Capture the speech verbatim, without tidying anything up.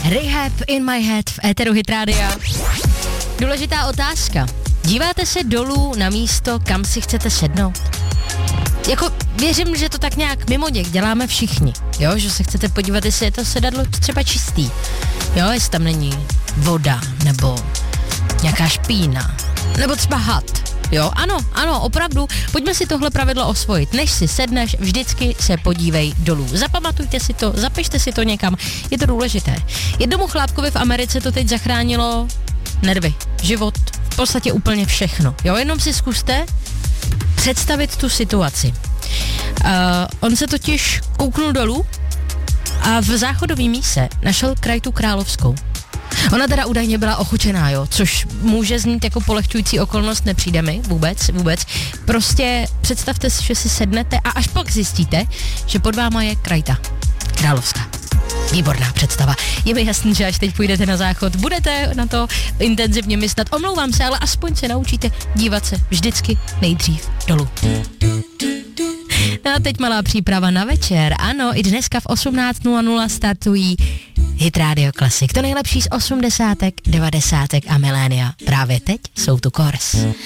Rehab in my head v éteru Hit Rádia. Důležitá otázka. Díváte se dolů na místo, kam si chcete sednout? Jako věřím, že to tak nějak mimo něk děláme všichni, jo, že se chcete podívat, jestli je to sedadlo třeba čistý, jo, jestli tam není voda, nebo nějaká špína, nebo třeba had, jo, ano, ano, opravdu, pojďme si tohle pravidlo osvojit, než si sedneš, vždycky se podívej dolů, zapamatujte si to, zapište si to někam, je to důležité. Jednomu chlápkovi v Americe to teď zachránilo nervy, život, v podstatě úplně všechno, jo, jenom si zkuste představit tu situaci. Uh, on se totiž kouknul dolů a v záchodový míse našel krajtu královskou. Ona teda údajně byla ochučená, jo, což může znít jako polehčující okolnost, nepřijde mi vůbec, vůbec. Prostě představte si, že si sednete a až pak zjistíte, že pod váma je krajta královská. Výborná představa. Je mi jasný, že až teď půjdete na záchod, budete na to intenzivně myslet. Omlouvám se, ale aspoň se naučíte dívat se vždycky nejdřív dolů. No a teď malá příprava na večer. Ano, i dneska v osmnáct nula nula startují Hit Radio Classic. To nejlepší z osmdesátek, devadesátek a milénia. Právě teď jsou tu Kors.